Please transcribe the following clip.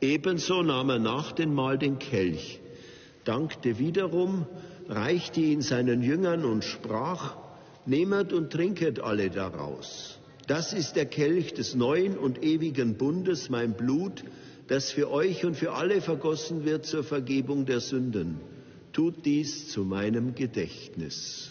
Ebenso nahm er nach dem Mahl den Kelch, dankte wiederum, reichte ihn seinen Jüngern und sprach: Nehmet und trinket alle daraus. Das ist der Kelch des neuen und ewigen Bundes, mein Blut, das für euch und für alle vergossen wird zur Vergebung der Sünden. Tut dies zu meinem Gedächtnis.